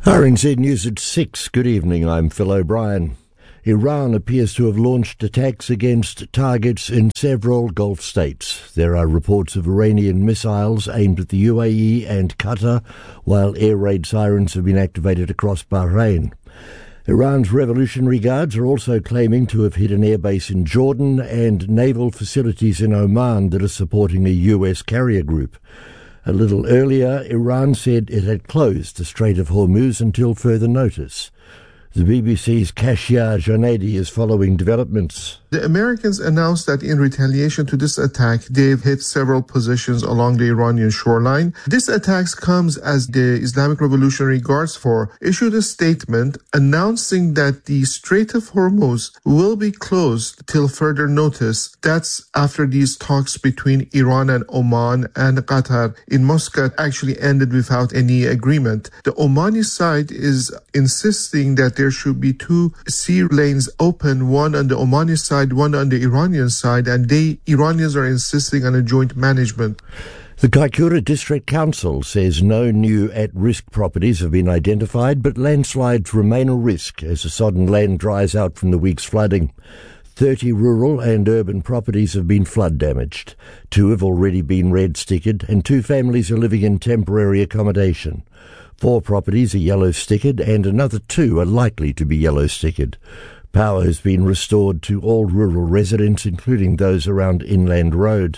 RNZ News at 6. Good evening, I'm Phil O'Brien. Iran appears to have launched attacks against targets in several Gulf states. There are reports of Iranian missiles aimed at the UAE and Qatar, while air raid sirens have been activated across Bahrain. Iran's Revolutionary Guards are also claiming to have hit an airbase in Jordan and naval facilities in Oman that are supporting a US carrier group. A little earlier, Iran said it had closed the Strait of Hormuz until further notice. The BBC's Kashia Janedi is following developments. The Americans announced that in retaliation to this attack, they've hit several positions along the Iranian shoreline. This attack comes as the Islamic Revolutionary Guards Corps issued a statement announcing that the Strait of Hormuz will be closed till further notice. That's after these talks between Iran and Oman and Qatar in Muscat actually ended without any agreement. The Omani side is insisting that there should be two sea lanes open, one on the Omani side, one on the Iranian side, and Iranians are insisting on a joint management. The Kaikoura District Council says no new at-risk properties have been identified, but landslides remain a risk as the sodden land dries out from the week's flooding. 30 rural and urban properties have been flood damaged. 2 have already been red-stickered, and 2 families are living in temporary accommodation. 4 properties are yellow-stickered, and another 2 are likely to be yellow-stickered. Power has been restored to all rural residents, including those around Inland Road.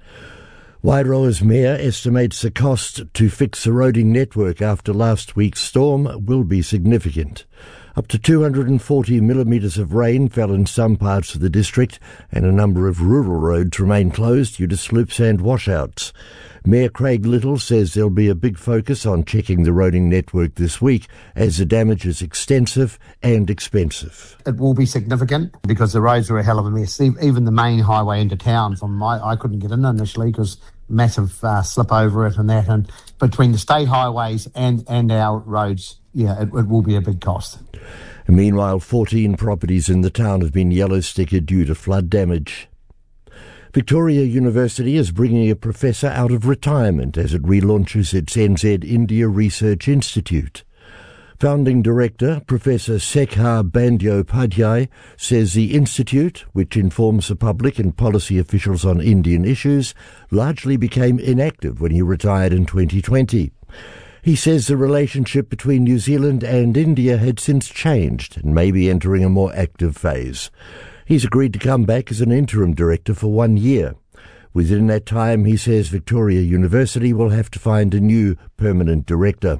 Wairoa's mayor estimates the cost to fix the roading network after last week's storm will be significant. Up to 240 millimetres of rain fell in some parts of the district, and a number of rural roads remain closed due to slips and washouts. Mayor Craig Little says there'll be a big focus on checking the roading network this week, as the damage is extensive and expensive. It will be significant because the roads are a hell of a mess. Even the main highway into town, I couldn't get in initially because massive slip over it and that. And between the state highways and our roads, it will be a big cost. Meanwhile, 14 properties in the town have been yellow-stickered due to flood damage. Victoria University is bringing a professor out of retirement as it relaunches its NZ India Research Institute. Founding director, Professor Sekhar Bandyopadhyay, says the institute, which informs the public and policy officials on Indian issues, largely became inactive when he retired in 2020. He says the relationship between New Zealand and India had since changed and may be entering a more active phase. He's agreed to come back as an interim director for 1 year. Within that time, he says Victoria University will have to find a new permanent director.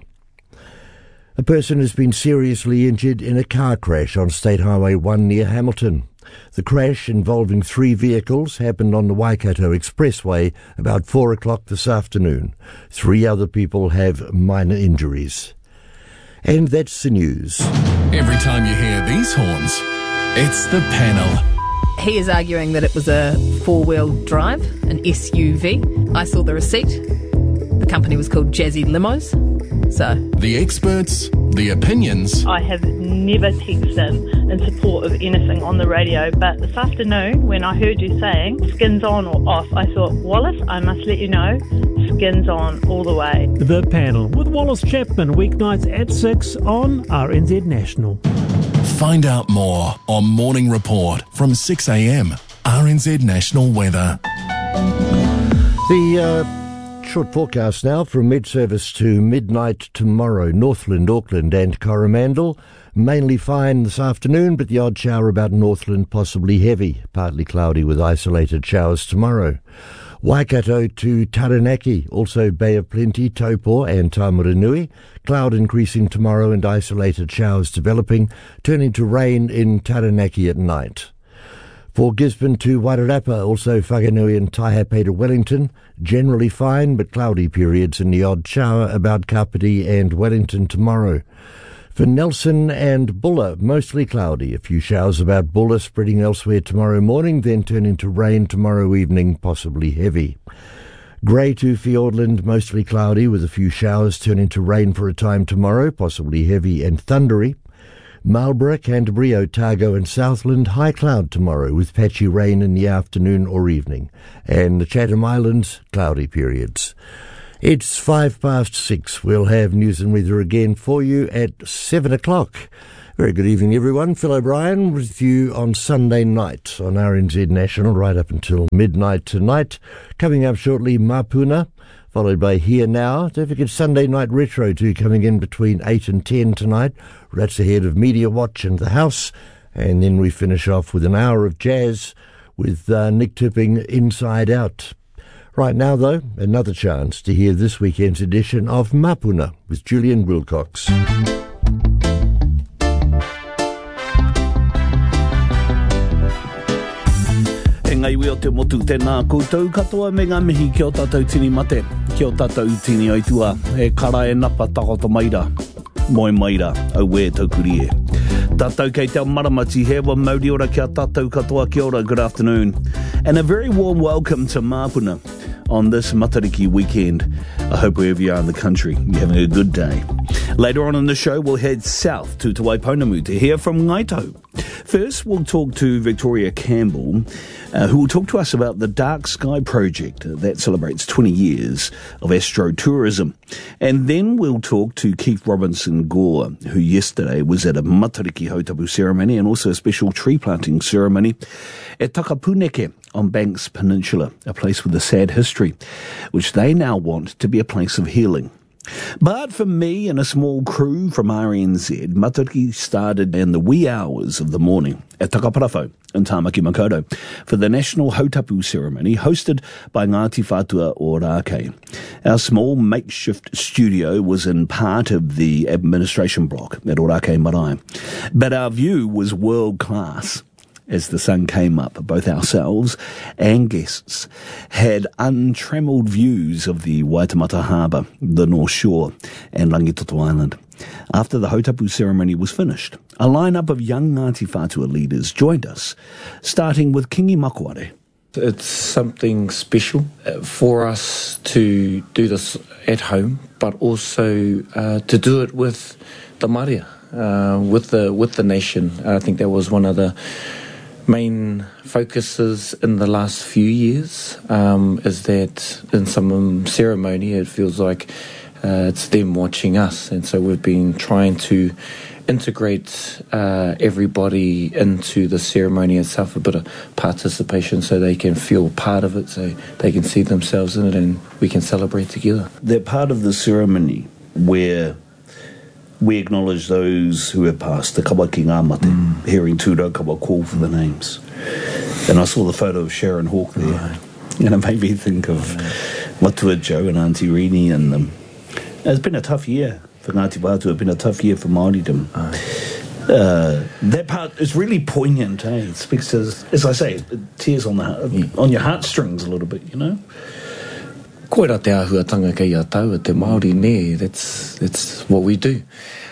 A person has been seriously injured in a car crash on State Highway 1 near Hamilton. The crash, involving 3 vehicles, happened on the Waikato Expressway about 4 o'clock this afternoon. 3 other people have minor injuries. And that's the news. Every time you hear these horns, it's the panel. He is arguing that it was a 4-wheel drive, an SUV. I saw the receipt. The company was called Jazzy Limos. So the experts, the opinions. I have never texted in support of anything on the radio, but this afternoon when I heard you saying skins on or off, I thought, Wallace, I must let you know, skins on all the way. The panel with Wallace Chapman, weeknights at 6 on RNZ National. Find out more on Morning Report from 6 a.m. RNZ National Weather. The short forecast now from mid-service to midnight tomorrow. Northland, Auckland and Coromandel. Mainly fine this afternoon, but the odd shower about Northland, possibly heavy. Partly cloudy with isolated showers tomorrow. Waikato to Taranaki, also Bay of Plenty, Taupo and Taumaranui. Cloud increasing tomorrow and isolated showers developing, turning to rain in Taranaki at night. For Gisborne to Wairarapa, also Whakanui and Taihape to Wellington, generally fine but cloudy periods and the odd shower about Kapiti and Wellington tomorrow. For Nelson and Bulla, mostly cloudy. A few showers about Bulla spreading elsewhere tomorrow morning, then turning to rain tomorrow evening, possibly heavy. Grey to Fiordland, mostly cloudy with a few showers turning to rain for a time tomorrow, possibly heavy and thundery. Marlborough, Canterbury, Otago and Southland, high cloud tomorrow with patchy rain in the afternoon or evening. And the Chatham Islands, cloudy periods. It's 6:05. We'll have news and weather again for you at 7 o'clock. Very good evening, everyone. Phil O'Brien with you on Sunday night on RNZ National, right up until midnight tonight. Coming up shortly, Mapuna, followed by Here Now. Don't forget Sunday Night Retro too, coming in between 8 and 10 tonight. That's ahead of Media Watch and The House. And then we finish off with an hour of jazz with Nick Tipping, Inside Out. Right now, though, another chance to hear this weekend's edition of Mapuna with Julian Wilcox. E ngai weo te motu tēnā koutou katoa me ngā mihi ki o tātou tini mate, ki o tātou tini aitua, e kara e napa takota maira, moe maira, au we taukuri e. Tātou kei te maramati hewa mauri ora kia tātou katoa, kia ora, good afternoon. And a very warm welcome to Mapuna on this Matariki weekend. I hope wherever you are in the country, you're having a good day. Later on in the show, we'll head south to Te Waiponamu to hear from Ngaito. First, we'll talk to Victoria Campbell, who will talk to us about the Dark Sky Project that celebrates 20 years of astrotourism. And then we'll talk to Keith Robinson Gore, who yesterday was at a Matariki Hautapu ceremony and also a special tree planting ceremony at Takapuneke on Banks Peninsula, a place with a sad history, which they now want to be a place of healing. But for me and a small crew from RNZ, Matariki started in the wee hours of the morning at Takaparafo in Tāmaki Makaurau for the National Hautapu ceremony hosted by Ngāti Whātua o Rākei. Our small makeshift studio was in part of the administration block at Ōrākei Marae, but our view was world class. As the sun came up, both ourselves and guests had untramelled views of the Waitemata Harbour, the North Shore, and Rangitoto Island. After the Hautapu ceremony was finished, a lineup of young Ngāti Whātua leaders joined us, starting with Kingi Makuare. It's something special for us to do this at home, but also to do it with the Māria, with the nation. I think that was one of the main focuses in the last few years, is that in some ceremony it feels like it's them watching us, and so we've been trying to integrate everybody into the ceremony itself, a bit of participation so they can feel part of it, so they can see themselves in it and we can celebrate together. They're part of the ceremony where we acknowledge those who have passed, the kawa ki ngā mate, hearing tūrau kawa call for the names. And I saw the photo of Sharon Hawke there, and it made me think of Matua Joe and Auntie Rini and them. It's been a tough year for Ngāti Whātua, it's been a tough year for Māoridom. That part is really poignant, eh? It speaks to, as I say, tears on your heartstrings a little bit, you know? Koera te āhuatanga kei a tau, te Māori ne, that's what we do.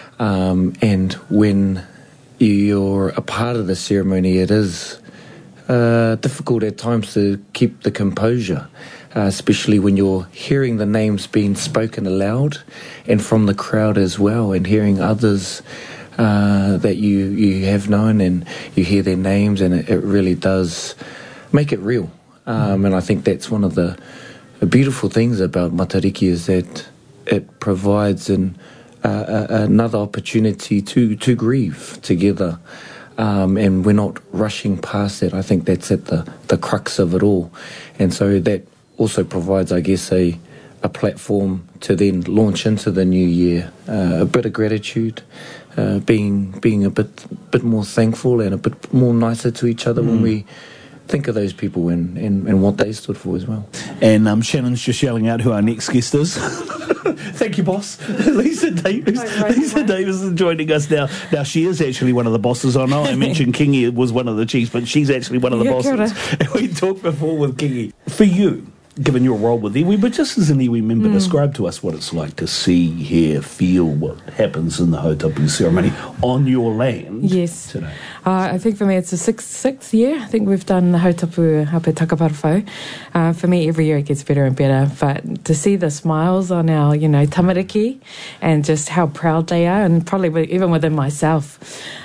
And when you're a part of the ceremony, it is difficult at times to keep the composure, especially when you're hearing the names being spoken aloud and from the crowd as well, and hearing others that you have known, and you hear their names, and it really does make it real. And I think that's one of the beautiful things about Matariki, is that it provides another opportunity to grieve together, and we're not rushing past that. I think that's at the crux of it all, and so that also provides, I guess, a platform to then launch into the new year, a bit of gratitude, being a bit more thankful and a bit more nicer to each other when we think of those people and what they stood for as well. And Shannon's just yelling out who our next guest is. Thank you, boss. Lisa Davis. Lisa Davis is joining us now. Now, she is actually one of the bosses. I know I mentioned Kingi was one of the chiefs, but she's actually one of the bosses. And we talked before with Kingi. For you, given your role with iwi, but just as an iwi member, describe to us what it's like to see, hear, feel what happens in the Hautapu ceremony on your land today. I think for me it's the sixth year. I think we've done the Hautapu Hape Takaparafo. For me, every year it gets better and better, but to see the smiles on our, tamariki, and just how proud they are, and probably even within myself,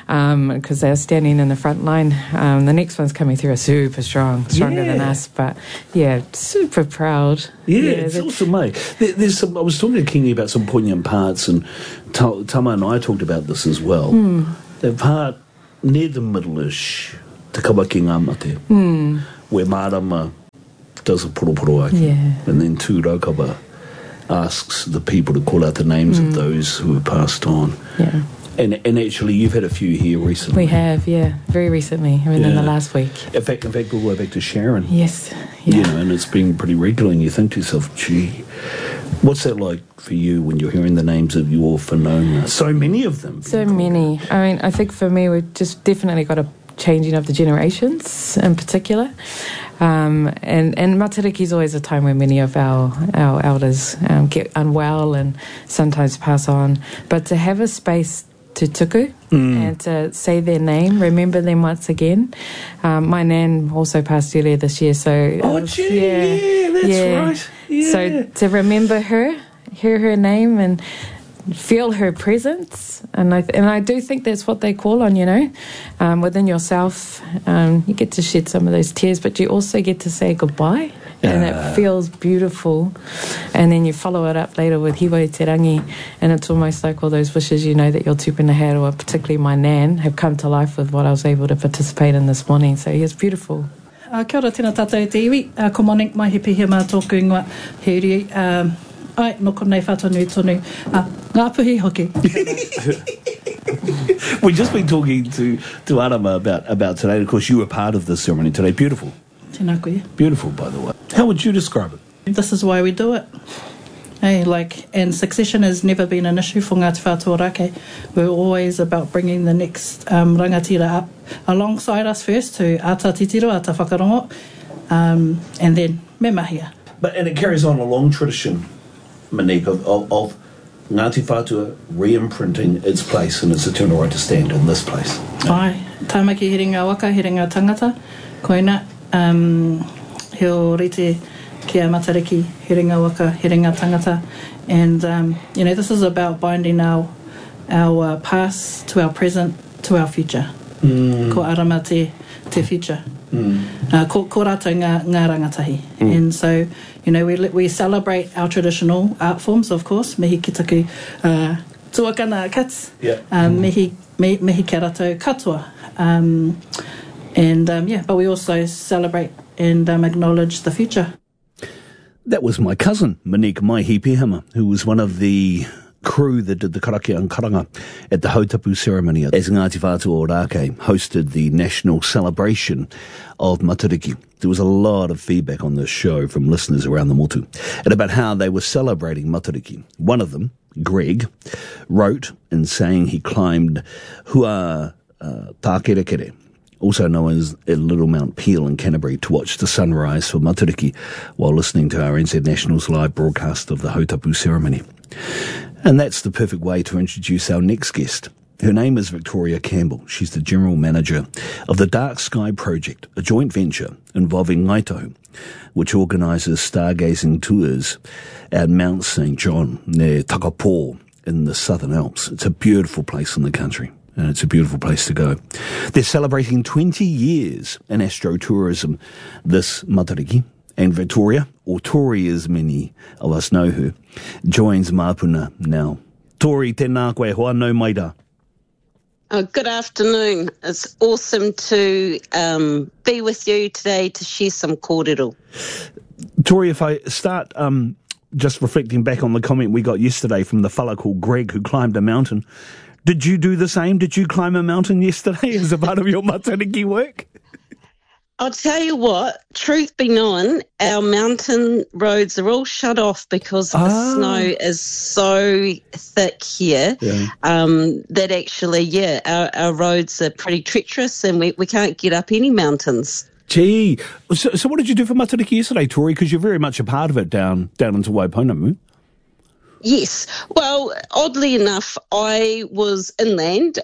because they're standing in the front line. The next one's coming through are super stronger than us, but yeah, super proud. Yeah, it's awesome, mate. There's some, I was talking to Kingy about some poignant parts, and Tama and I talked about this as well. The part near the middle-ish, Te Kawaki Ngā Mate, where Marama does a poroporo aki, and then Tū Raukapa asks the people to call out the names of those who have passed on. Yeah. And actually, you've had a few here recently. We have, very recently. I mean, in the last week. In fact, all the way back to Sharon. Yes. You know, and it's been pretty regular, and you think to yourself, gee, what's that like for you when you're hearing the names of your whanonga? So many of them. So many. I mean, I think for me, we've just definitely got a changing of the generations in particular. And Matariki is always a time where many of our elders get unwell and sometimes pass on. But to have a space to tuku and to say their name, remember them once again. My nan also passed earlier this year, so that's right. Yeah. So to remember her, hear her name, and feel her presence, and I do think that's what they call on, you know, within yourself. You get to shed some of those tears, but you also get to say goodbye. And it feels beautiful. And then you follow it up later with Hiwa Te Rangi, and it's almost like all those wishes, you know, that your tupuna had, or particularly my nan, have come to life with what I was able to participate in this morning. So it's beautiful. Kia ora tēnā tātou te iwi. Ko Monique mai he pihema tōku ingoa he uri. Ai, noko nei whatonui tonu. Ngā puhi hoki. We've just been talking to Arama about today. Of course, you were part of the ceremony today. Beautiful. Tēnā koe. Beautiful, by the way. How would you describe it? This is why we do it. And succession has never been an issue for Ngā Te Whātua Rake. We're always about bringing the next rangatira up alongside us first to ata titiro, ata whakarongo, and then me mahia. And it carries on a long tradition, Monique, of Ngāti Whātua re-imprinting its place and its eternal right to stand in this place. Ai, taimaki he ringa waka, he ringa tangata, koina, he o rite kia Matariki, he ringa waka, he ringa tangata, and, you know, this is about binding our past to our present to our future. Ko arama te future. Ko rātou ngā rangatahi. And so, you know, we celebrate our traditional art forms, of course, mihi ki taku tuakana kats, mihi kia rātou katoa. But we also celebrate and acknowledge the future. That was my cousin, Monique Maihipihama, who was one of the crew that did the karakia and karanga at the Hautapu ceremony as Ngāti Whātua o Rākei hosted the national celebration of Matariki. There was a lot of feedback on this show from listeners around the motu and about how they were celebrating Matariki. One of them, Greg, wrote in saying he climbed Hua Tākerekere, also known as Little Mount Peel in Canterbury, to watch the sunrise for Matariki while listening to our NZ National's live broadcast of the Hautapu ceremony. And that's the perfect way to introduce our next guest. Her name is Victoria Campbell. She's the General Manager of the Dark Sky Project, a joint venture involving Ngaitahu, which organises stargazing tours at Mount St. John near Takapō in the Southern Alps. It's a beautiful place in the country, and it's a beautiful place to go. They're celebrating 20 years in astrotourism this Matariki, and Victoria, or Tori as many of us know her, joins Mapuna now. Tori, tēnā koe, hoa nau maira. Good afternoon. It's awesome to be with you today to share some kōrero. Tori, if I start just reflecting back on the comment we got yesterday from the fella called Greg who climbed a mountain, did you do the same? Did you climb a mountain yesterday as a part of your Matariki work? I'll tell you what, truth be known, our mountain roads are all shut off because the snow is so thick here that actually, our roads are pretty treacherous and we can't get up any mountains. Gee, so what did you do for Matariki yesterday, Tori? Because you're very much a part of it down into Waiponamu. Yes. Well, oddly enough, I was inland,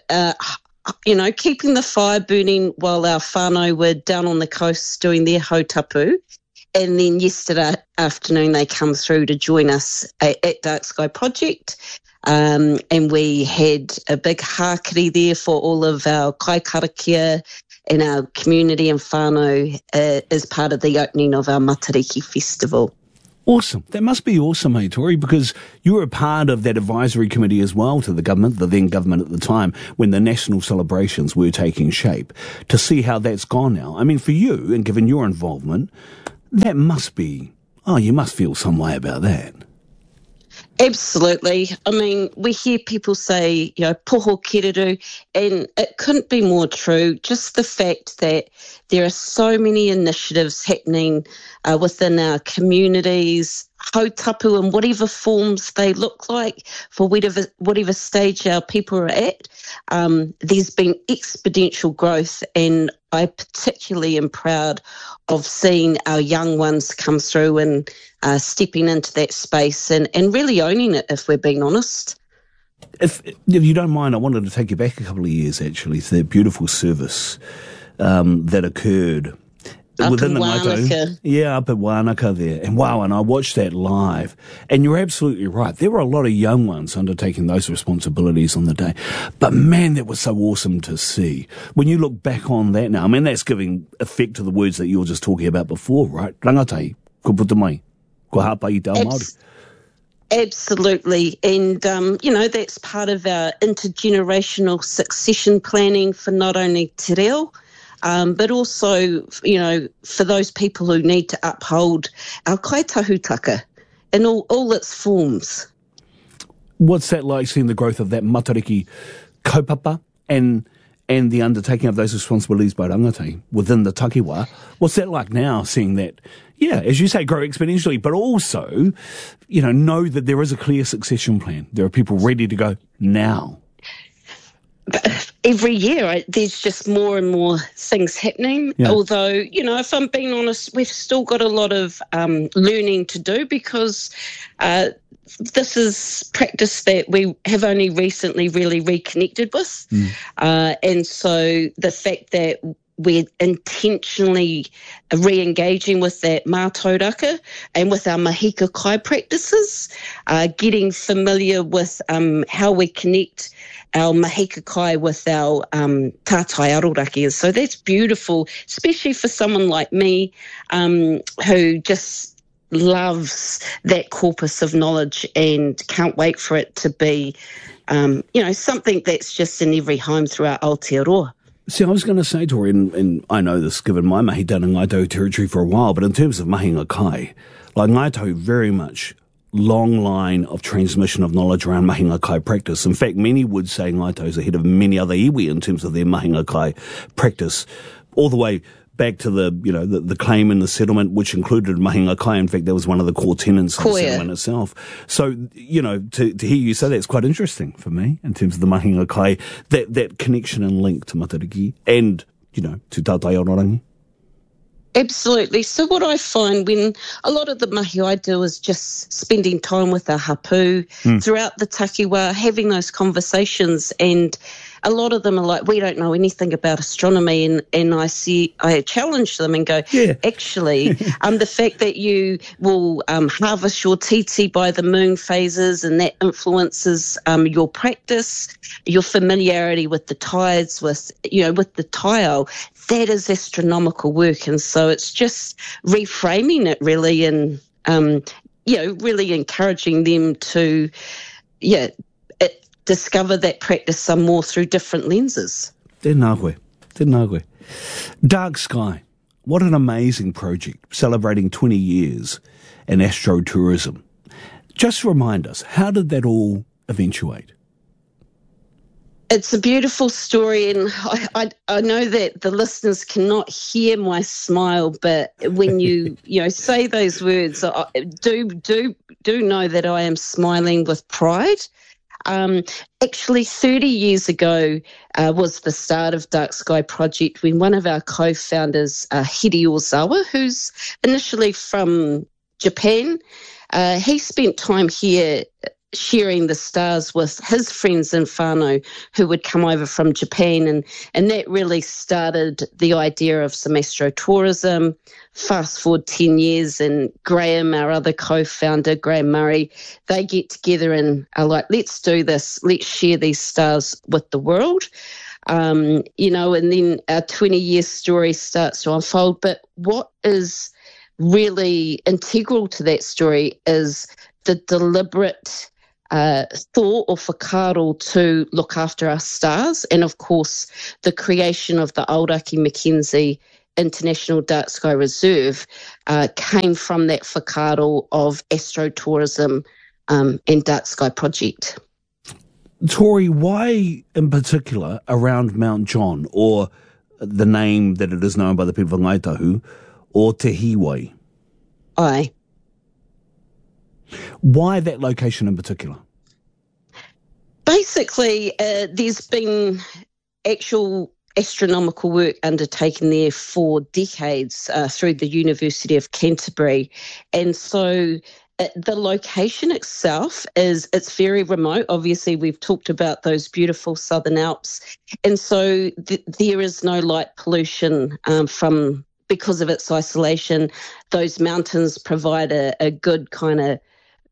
keeping the fire burning while our whānau were down on the coast doing their hautapu. And then yesterday afternoon they come through to join us at Dark Sky Project. and we had a big hākari there for all of our kaikarakia and our community and whānau as part of the opening of our Matariki Festival. Awesome. That must be awesome, hey, Tori, because you were a part of that advisory committee as well to the government, the then government at the time, when the national celebrations were taking shape, to see how that's gone now. I mean, for you, and given your involvement, that must be, you must feel some way about that. Absolutely. I mean, we hear people say, poho kereru, and it couldn't be more true. Just the fact that there are so many initiatives happening within our communities, hautapu in whatever forms they look like, for whatever stage our people are at. There's been exponential growth, and I particularly am proud of seeing our young ones come through and stepping into that space and really owning it, if we're being honest. If you don't mind, I wanted to take you back a couple of years, actually, to that beautiful service that occurred within the Ngātau. Yeah, up at Wānaka there. And wow, and I watched that live. And you're absolutely right. There were a lot of young ones undertaking those responsibilities on the day. But man, that was so awesome to see. When you look back on that now, I mean, that's giving effect to the words that you were just talking about before, right? Rangatai, ko puta mai, ko hapa I te ao Māori. Absolutely. And, that's part of our intergenerational succession planning for not only te reo, but also, for those people who need to uphold our kaitahutaka in all its forms. What's that like, seeing the growth of that matariki kaupapa and the undertaking of those responsibilities by rangatai within the takiwā? What's that like now, seeing that, as you say, grow exponentially, but also, know that there is a clear succession plan. There are people ready to go now. Every year, there's just more and more things happening. Yeah. Although, if I'm being honest, we've still got a lot of learning to do, because this is practice that we have only recently really reconnected with. And so the fact that we're intentionally re-engaging with that mātauraka and with our mahika kai practices, getting familiar with how we connect our mahika kai with our tātai aroraki. And so that's beautiful, especially for someone like me who just loves that corpus of knowledge and can't wait for it to be, something that's just in every home throughout Aotearoa. See, I was going to say, Tori, and I know this given my mahi done in Ngaitau territory for a while, but in terms of mahinga kai, like Ngaitau very much long line of transmission of knowledge around mahinga kai practice. In fact, many would say Ngaitau is ahead of many other iwi in terms of their mahinga kai practice, all the way back to the claim and the settlement, which included mahinga kai. In fact, that was one of the core tenets of the settlement itself. So, to hear you say that is quite interesting for me in terms of the mahinga kai, that connection and link to Matariki and, to Tātai Aorangi. Absolutely. So what I find when a lot of the mahi I do is just spending time with our hapu throughout the takiwā, having those conversations, and a lot of them are like, we don't know anything about astronomy, and I challenge them and go, actually, the fact that you will harvest your titi by the moon phases, and that influences your practice, your familiarity with the tides, with the taiao, that is astronomical work. And so it's just reframing it really, and really encouraging them to discover that practice some more through different lenses. Tēnā koe. Dark Sky, what an amazing project, celebrating 20 years in astrotourism. Just remind us, how did that all eventuate? It's a beautiful story, and I know that the listeners cannot hear my smile, but when you say those words, do know that I am smiling with pride. Actually, 30 years ago was the start of Dark Sky Project, when one of our co-founders, Hiri Ozawa, who's initially from Japan, he spent time here sharing the stars with his friends in whānau who would come over from Japan. And that really started the idea of some astrotourism. Fast forward 10 years and Graham, our other co-founder, Graham Murray, they get together and are like, let's do this. Let's share these stars with the world. And then our 20-year story starts to unfold. But what is really integral to that story is the deliberate thought or whakaaro to look after our stars, and of course the creation of the Aoraki Mackenzie International Dark Sky Reserve came from that whakaaro of astrotourism and Dark Sky Project. Tori, why in particular around Mount John, or the name that it is known by the people of Ngai Tahu, or Te Hiwai? Aye. Why that location in particular? Basically, there's been actual astronomical work undertaken there for decades through the University of Canterbury. And so the location itself it's very remote. Obviously, we've talked about those beautiful Southern Alps. And so there is no light pollution because of its isolation. Those mountains provide a good kind of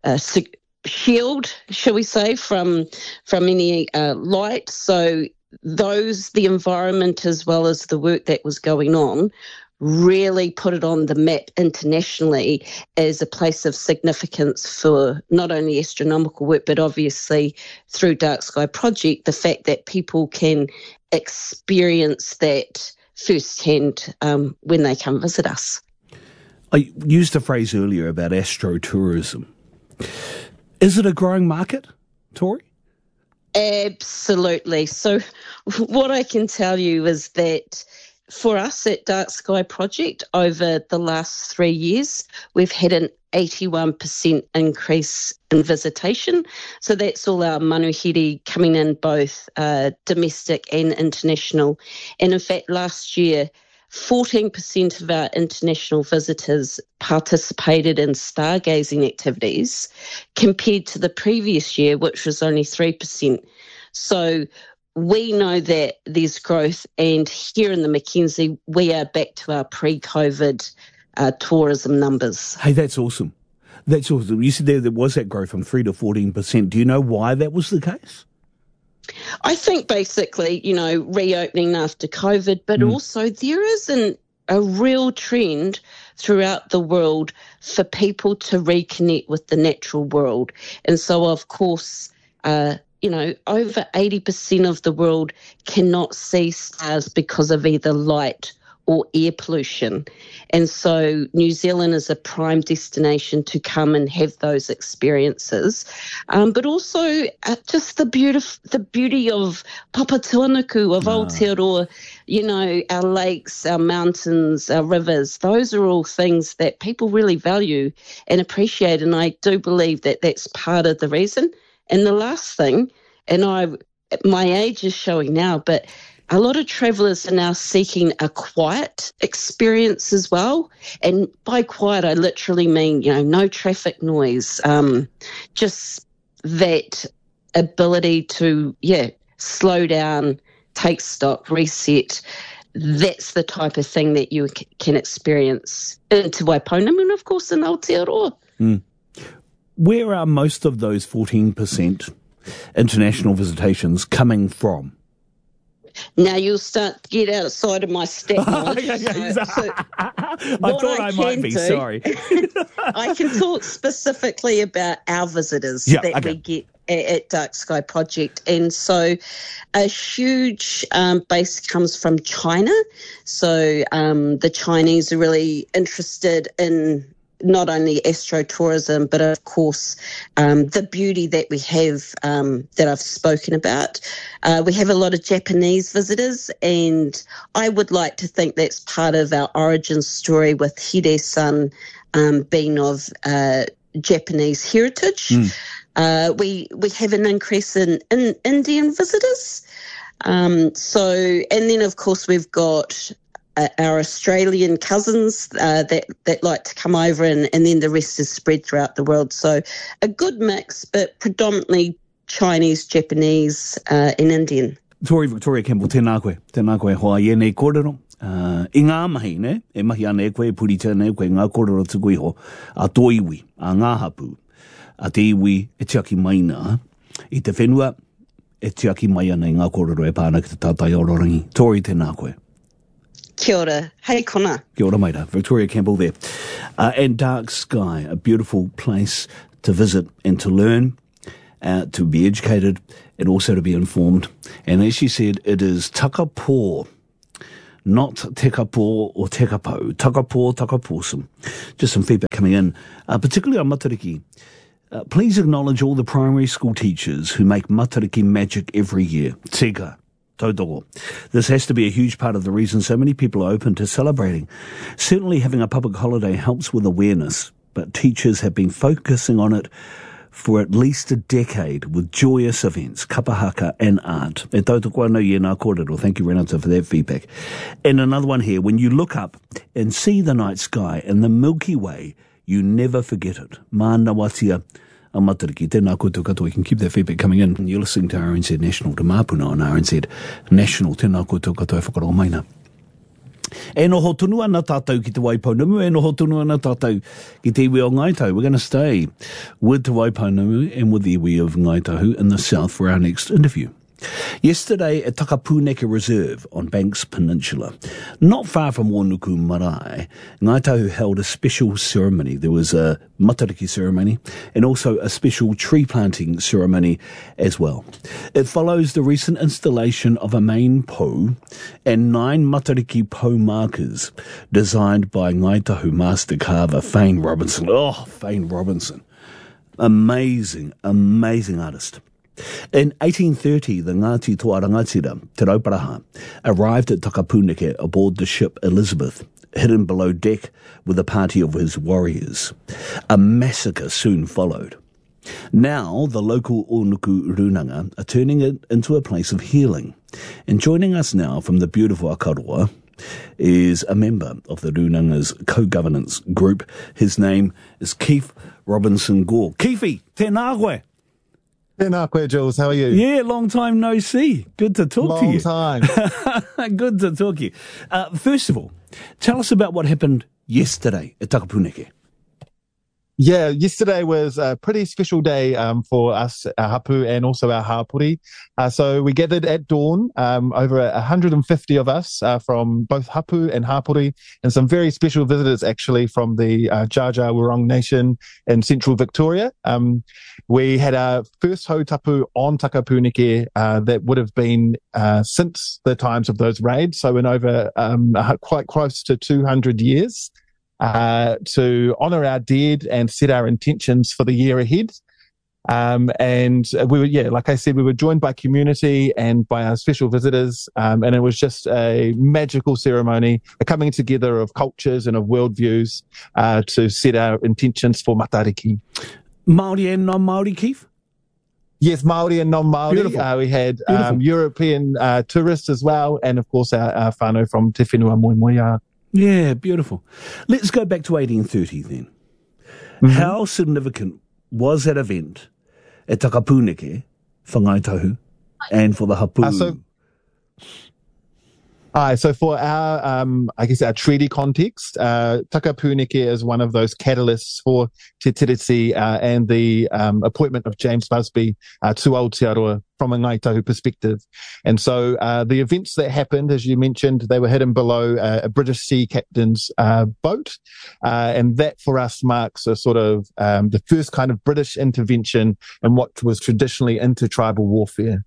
shield, shall we say, from any light. So the environment as well as the work that was going on really put it on the map internationally as a place of significance for not only astronomical work, but obviously through Dark Sky Project, the fact that people can experience that firsthand when they come visit us. I used a phrase earlier about astrotourism. Is it a growing market, Tori? Absolutely. So what I can tell you is that for us at Dark Sky Project, over the last 3 years, we've had an 81% increase in visitation. So that's all our manuhiri coming in, both domestic and international. And in fact, last year, 14% of our international visitors participated in stargazing activities compared to the previous year, which was only 3%. So we know that there's growth, and here in the Mackenzie, we are back to our pre-COVID tourism numbers. Hey, that's awesome. That's awesome. You said there was that growth from 3 to 14%. Do you know why that was the case? I think basically, reopening after COVID, but also there is a real trend throughout the world for people to reconnect with the natural world. And so, of course, over 80% of the world cannot see stars because of either light or air pollution. And so New Zealand is a prime destination to come and have those experiences. But also just the beauty of Papatuanuku, of Aotearoa, our lakes, our mountains, our rivers. Those are all things that people really value and appreciate. And I do believe that that's part of the reason. And the last thing, my age is showing now, but a lot of travellers are now seeking a quiet experience as well. And by quiet, I literally mean, no traffic noise, just that ability to, slow down, take stock, reset. That's the type of thing that you can experience in Te Waipounam and, of course, in Aotearoa. Where are most of those 14% international visitations coming from? Now you'll start to get outside of my stat knowledge. I thought I might be, sorry. I can talk specifically about our visitors we get at Dark Sky Project. And so a huge base comes from China. So the Chinese are really interested in not only astrotourism, but of course the beauty that we have that I've spoken about. We have a lot of Japanese visitors, and I would like to think that's part of our origin story with Hide-san being of Japanese heritage. We have an increase in Indian visitors. And then of course we've got our Australian cousins that like to come over, and then the rest is spread throughout the world. So a good mix, but predominantly Chinese, Japanese, and Indian. Tori Victoria Campbell, tēnā koe hoa i nei kōrero. I ngā mahi, ne? E mahi ana e koe, purita ne, koe ngā kōrero tuku iho, a tō iwi, a ngā hapu, a te iwi e tiaki mai nā, i te whenua, e tiaki mai ana i ngā kōrero e pāna ki te tātai ororangi. Tori, tēnā koe. Kia ora. Hei kona. Kia ora maira. Victoria Campbell there. And Dark Sky, a beautiful place to visit and to learn, to be educated, and also to be informed. And as she said, it is takapō, not tekapō or tekapau. Takapō, takapōsum. Just some feedback coming in, particularly on Matariki. Please acknowledge all the primary school teachers who make Matariki magic every year. Tika, tautoko. This has to be a huge part of the reason so many people are open to celebrating. Certainly having a public holiday helps with awareness, but teachers have been focusing on it for at least a decade with joyous events, kapahaka and art. E tautoko anō i nā kōrero. Thank you, Renata, for that feedback. And another one here. When you look up and see the night sky and the Milky Way, you never forget it. Mana watia a Matariki. Tēnā koutou katoa. You can keep that feedback coming in. You're listening to RNZ National, to Māpuna on RNZ National. Tēnā koutou katoa e whakaroa maina. E noho tunua na tātou ki te Waipounamu, e noho tunua na tātou ki te iwi o Ngaitahu. We're going to stay with te Waipounamu and with the iwi of Ngaitahu in the south for our next interview. Yesterday at Takapūneke Reserve on Banks Peninsula, not far from Wānuku Marae, Ngaitahu held a special ceremony. There was a Matariki ceremony and also a special tree planting ceremony as well. It follows the recent installation of a main pou and 9 Matariki pou markers designed by Ngaitahu master carver Fane Robinson. Oh, Fane Robinson. Amazing, amazing artist. In 1830, the Ngāti Toarangatira, Te Rauparaha, arrived at Takapūneke aboard the ship Elizabeth, hidden below deck with a party of his warriors. A massacre soon followed. Now, the local Onuku Runanga are turning it into a place of healing. And joining us now from the beautiful Akaroa is a member of the Runanga's co-governance group. His name is Keith Robinson Gore. Keefe, tēnā koe. Tēnā koe, Jules. How are you? Yeah, long time no see. Good to talk to you. Long time. Good to talk to you. First of all, tell us about what happened yesterday at Takapūneke. Yeah, yesterday was a pretty special day for us, our hapu, and also our hapuri. So we gathered at dawn, over 150 of us from both hapu and hapuri, and some very special visitors actually from the Jaja Wurrung Nation in central Victoria. We had our first hautapu on Takapūneke that would have been since the times of those raids, so in over quite close to 200 years. To honour our dead and set our intentions for the year ahead. And we were, like I said, we were joined by community and by our special visitors. And it was just a magical ceremony, a coming together of cultures and of worldviews to set our intentions for Matariki. Māori and non-Māori, Keith? Yes, Māori and non-Māori. We had European tourists as well, and of course our whānau from Te Whenua Moemoeā. Yeah, beautiful. Let's go back to 1830 then. Mm-hmm. How significant was that event at Takapūneke for Ngaitahu and for the hapu? So for our, our treaty context, Takapūneke is one of those catalysts for Te Tiriti and the appointment of James Busby to Aotearoa from a Ngaitahu perspective. And so the events that happened, as you mentioned, they were hidden below a British sea captain's boat. And that for us marks a sort of the first kind of British intervention in what was traditionally intertribal warfare.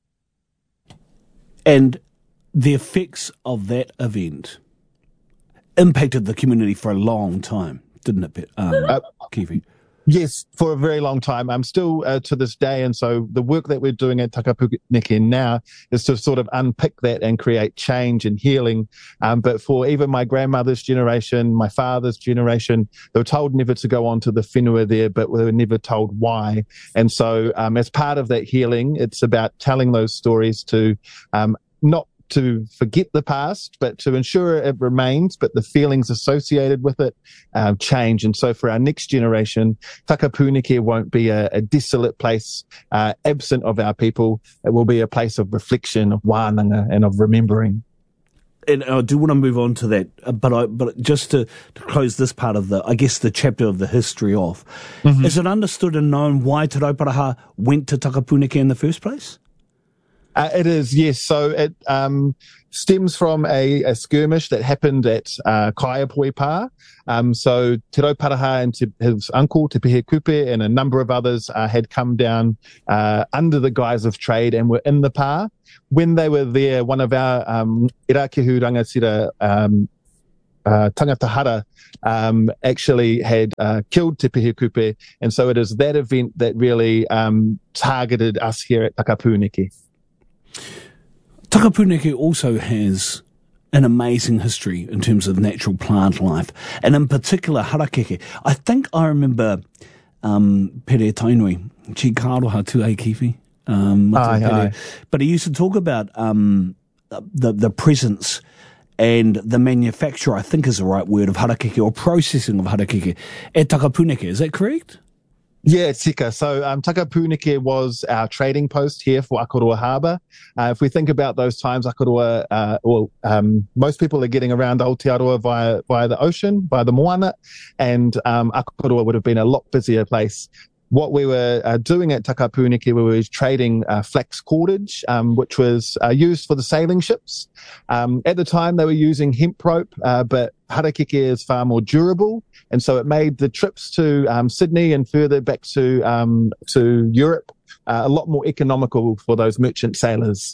And the effects of that event impacted the community for a long time, didn't it, Keefe? Yes, for a very long time. I'm still to this day. And so the work that we're doing at Takapūneke now is to sort of unpick that and create change and healing. But for even my grandmother's generation, my father's generation, they were told never to go on to the whenua there, but we were never told why. And so as part of that healing, it's about telling those stories to not to forget the past, but to ensure it remains, but the feelings associated with it change. And so for our next generation, Takapūneke won't be a desolate place absent of our people. It will be a place of reflection, of wānanga, and of remembering. And I do want to move on to that, but just to close this part of the chapter of the history off, is it understood and known why Te Rauparaha went to Takapūneke in the first place? It is, yes. So it stems from a skirmish that happened at Kaiapoi. So Te Rauparaha and his uncle, Te Pihekupe, and a number of others had come down under the guise of trade and were in the pā. When they were there, one of our Irakehu Rangatira Tangatahara actually had killed Te Pihekupe, and so it is that event that really targeted us here at Takapūneke. Takapūneke also has an amazing history in terms of natural plant life, and in particular harakeke. I think I remember Pere Tainui, Chi Kāroha Tu Ei Kiwi. But he used to talk about the presence and the manufacture, I think is the right word, of harakeke, or processing of harakeke at Takapūneke. Is that correct? Yeah, tika. So Takapūneke was our trading post here for Akaroa Harbour. If we think about those times, Akaroa, most people are getting around Aotearoa via the ocean, via the moana, and Akaroa would have been a lot busier place. What we were doing at Takapūneke, we were trading flax cordage, which was used for the sailing ships. At the time, they were using hemp rope, but harakeke is far more durable, and so it made the trips to Sydney and further back to Europe a lot more economical for those merchant sailors.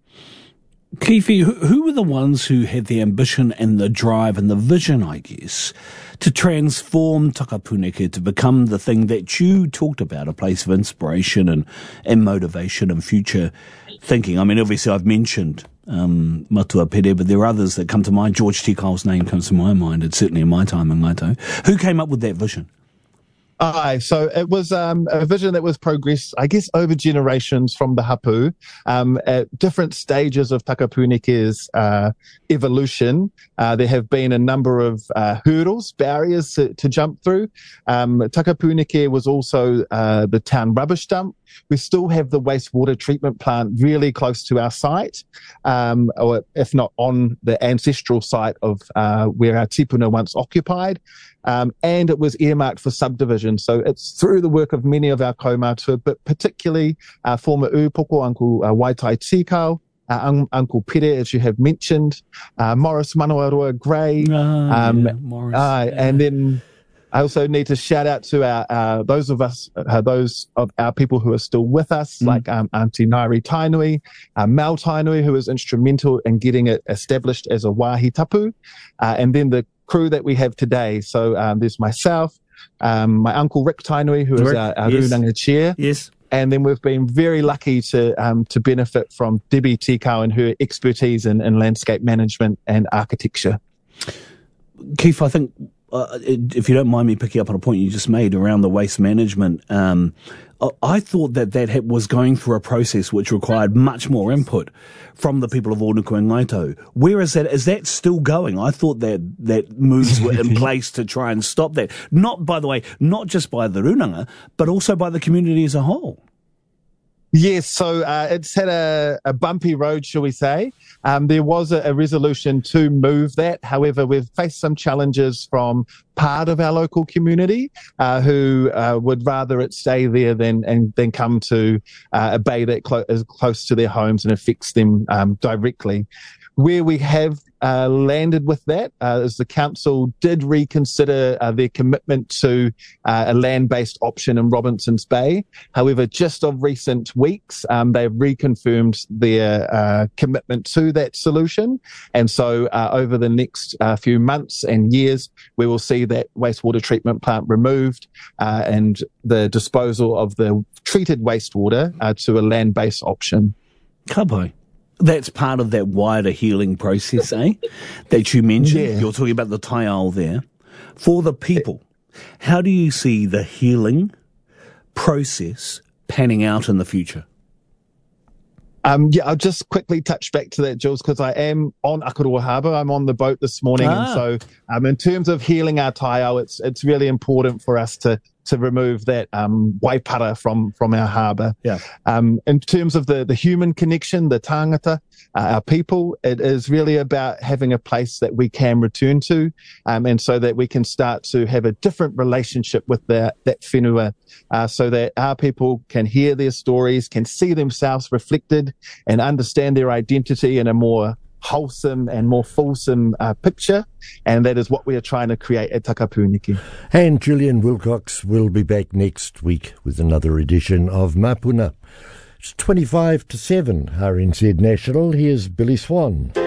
Kiwi, who were the ones who had the ambition and the drive and the vision, I guess, to transform Takapūneke to become the thing that you talked about, a place of inspiration and motivation and future thinking? I mean, obviously I've mentioned Matua Pere, but there are others that come to mind. George Tikau's name comes to my mind. It's certainly in my time in Ngaito. Who came up with that vision? So it was a vision that was progressed, I guess, over generations from the hapu, at different stages of Takapūneke's evolution. There have been a number of hurdles, barriers to jump through. Takapūneke was also the town rubbish dump. We still have the wastewater treatment plant really close to our site, or if not on the ancestral site of where our tipuna once occupied. And it was earmarked for subdivision. So it's through the work of many of our kaumātua, but particularly our former upoko, Uncle Waitai Tikau, Uncle Pere, as you have mentioned, Morris Manawaroa Gray. Morris. And then I also need to shout out to those of our people who are still with us, like Auntie Nairi Tainui, Mel Tainui, who was instrumental in getting it established as a wāhi tapu, and then the crew that we have today. So there's myself, my uncle Rick Tainui, who is our Runanga chair. Yes. And then we've been very lucky to benefit from Debbie Tikau and her expertise in landscape management and architecture. Keith, I think, if you don't mind me picking up on a point you just made around the waste management, I thought that was going through a process which required much more input from the people of Onuku and Ngaito. Where is that? Is that still going? I thought that moves were in place to try and stop that. Not, by the way, not just by the Runanga, but also by the community as a whole. Yes, so it's had a bumpy road, shall we say. There was a resolution to move that. However, we've faced some challenges from part of our local community who would rather it stay there than come to a bay that is close to their homes and affects them directly. Where we have landed with that is the council did reconsider their commitment to a land-based option in Robinson's Bay. However, just of recent weeks, they've reconfirmed their commitment to that solution. And so over the next few months and years, we will see that wastewater treatment plant removed and the disposal of the treated wastewater to a land-based option. Kapai. That's part of that wider healing process, that you mentioned. Yeah. You're talking about the taiao there. For the people, how do you see the healing process panning out in the future? I'll just quickly touch back to that, Jules, because I am on Akaroa Harbour. I'm on the boat this morning. And so in terms of healing our taiao, it's really important for us to remove that waipara from our harbour. Yeah. In terms of the human connection, the tangata, our people, it is really about having a place that we can return to, and so that we can start to have a different relationship with that whenua, so that our people can hear their stories, can see themselves reflected and understand their identity in a more wholesome and more fulsome picture, and that is what we are trying to create at Takapūniki. And Julian Wilcox will be back next week with another edition of Mapuna. It's 25 to 7, RNZ National. Here's Billy Swan.